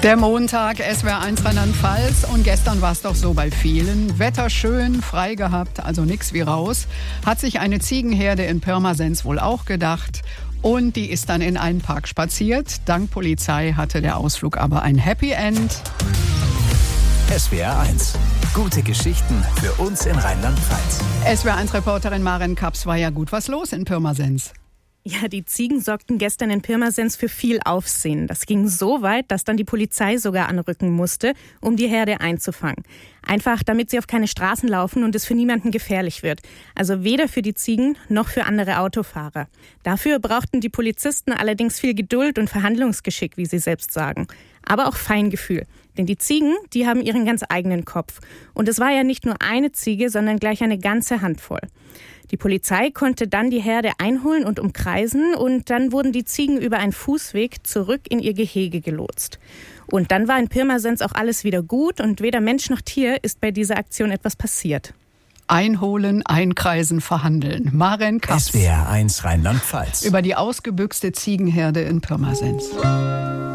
Der Montag, SWR1 Rheinland-Pfalz, und gestern war es doch so bei vielen. Wetter schön, frei gehabt, also nix wie raus. Hat sich eine Ziegenherde in Pirmasens wohl auch gedacht. Und die ist dann in einen Park spaziert. Dank Polizei hatte der Ausflug aber ein Happy End. SWR1. Gute Geschichten für uns in Rheinland-Pfalz. SWR1-Reporterin Maren Kaps, war ja gut was los in Pirmasens. Ja, die Ziegen sorgten gestern in Pirmasens für viel Aufsehen. Das ging so weit, dass dann die Polizei sogar anrücken musste, um die Herde einzufangen. Einfach, damit sie auf keine Straßen laufen und es für niemanden gefährlich wird. Also weder für die Ziegen noch für andere Autofahrer. Dafür brauchten die Polizisten allerdings viel Geduld und Verhandlungsgeschick, wie sie selbst sagen. Aber auch Feingefühl. Denn die Ziegen, die haben ihren ganz eigenen Kopf. Und es war ja nicht nur eine Ziege, sondern gleich eine ganze Handvoll. Die Polizei konnte dann die Herde einholen und umkreisen, und dann wurden die Ziegen über einen Fußweg zurück in ihr Gehege gelotst. Und dann war in Pirmasens auch alles wieder gut, und weder Mensch noch Tier ist bei dieser Aktion etwas passiert. Einholen, einkreisen, verhandeln. Maren Kaps. SWR1 Rheinland-Pfalz. Über die ausgebüchste Ziegenherde in Pirmasens.